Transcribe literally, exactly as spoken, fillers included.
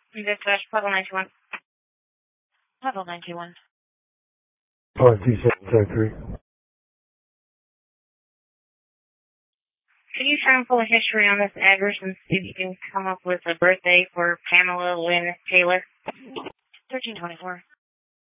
Dispatch, level nine two one. Level nine two one. Five two seven five three. Could you try and pull a history on this address and see if you can come up with a birthday for Pamela Lynn Taylor? thirteen twenty-four.